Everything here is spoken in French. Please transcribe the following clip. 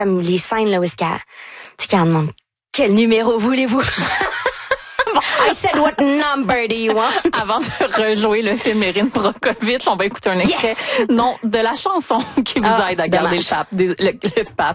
Comme les scènes là où est-ce qu'elle demande quel numéro voulez-vous? I said, what number do you want? Avant de rejouer le film Erin Brockovich, on va écouter un extrait, non, de la chanson qui vous aide à garder le pape.